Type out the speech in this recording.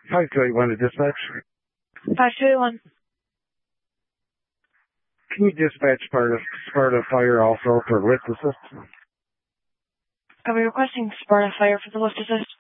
521 to dispatch. 521. Can you dispatch Sparta Fire also for lift assist? Are we requesting Sparta Fire for the lift assist?